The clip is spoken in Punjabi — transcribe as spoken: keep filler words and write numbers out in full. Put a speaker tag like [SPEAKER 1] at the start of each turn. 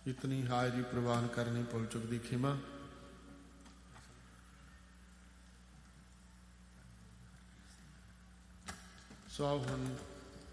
[SPEAKER 1] इतनी हाजिरी प्रवान करनी भुल चुक दी खिमा। सौ हुण